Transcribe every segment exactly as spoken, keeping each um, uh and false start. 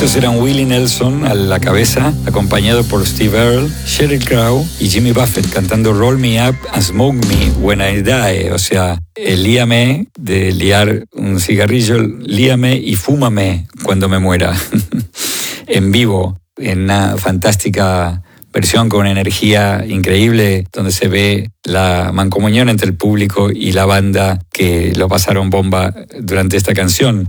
Estos eran Willie Nelson a la cabeza, acompañado por Steve Earle, Sheryl Crow y Jimmy Buffett cantando Roll Me Up and Smoke Me When I Die. O sea, el líame de liar un cigarrillo, líame y fúmame cuando me muera. En vivo, en una fantástica versión con energía increíble, donde se ve la mancomunión entre el público y la banda que lo pasaron bomba durante esta canción.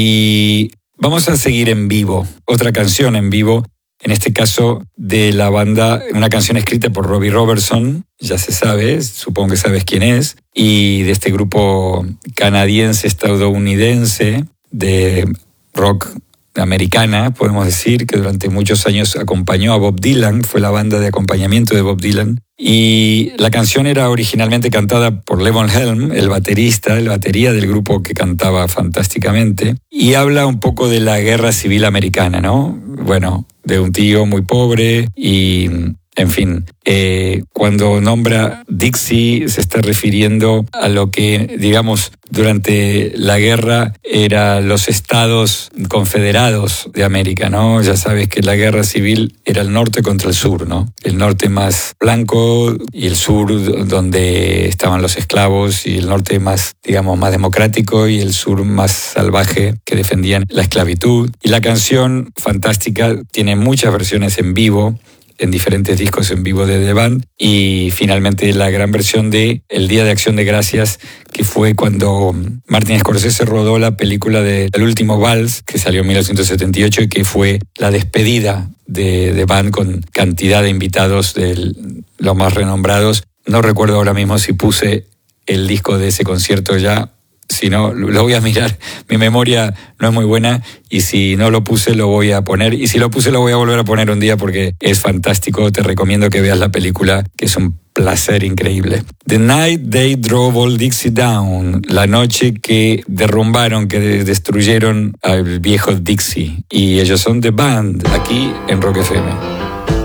Y vamos a seguir en vivo, otra canción en vivo, en este caso de la banda, una canción escrita por Robbie Robertson, ya se sabe, supongo que sabes quién es, y de este grupo canadiense-estadounidense de rock americana, podemos decir, que durante muchos años acompañó a Bob Dylan, fue la banda de acompañamiento de Bob Dylan. Y la canción era originalmente cantada por Levon Helm, el baterista, el batería del grupo que cantaba fantásticamente, y habla un poco de la guerra civil americana, ¿no? Bueno, de un tío muy pobre y... En fin, eh, cuando nombra Dixie se está refiriendo a lo que, digamos, durante la guerra eran los estados confederados de América, ¿no? Ya sabes que la guerra civil era el norte contra el sur, ¿no? El norte más blanco y el sur donde estaban los esclavos, y el norte más, digamos, más democrático y el sur más salvaje que defendían la esclavitud. Y la canción fantástica tiene muchas versiones en vivo, en diferentes discos en vivo de The Band, y finalmente la gran versión de El Día de Acción de Gracias, que fue cuando Martin Scorsese rodó la película de El Último Vals, que salió en mil novecientos setenta y ocho, y que fue la despedida de The Band con cantidad de invitados de los más renombrados. No recuerdo ahora mismo si puse el disco de ese concierto ya. Si no, lo voy a mirar. Mi memoria no es muy buena, y si no lo puse, lo voy a poner. Y si lo puse, lo voy a volver a poner un día porque es fantástico. Te recomiendo que veas la película, que es un placer increíble. The Night They Drove Old Dixie Down. La noche que derrumbaron, que destruyeron al viejo Dixie. Y ellos son The Band, aquí en Rock F M.